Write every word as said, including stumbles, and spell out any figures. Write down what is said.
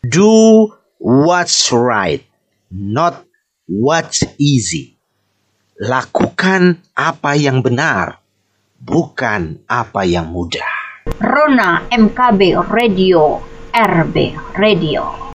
Do what's right, not what's easy. Lakukan apa yang benar, bukan apa yang mudah. Rona M K B Radio, R B Radio.